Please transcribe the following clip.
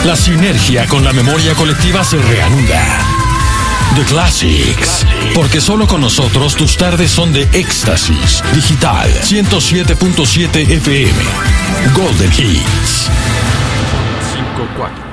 La sinergia con la memoria colectiva se reanuda. The Classics. Porque solo con nosotros tus tardes son de éxtasis. Digital 107.7 FM. Golden Hits. 5-4.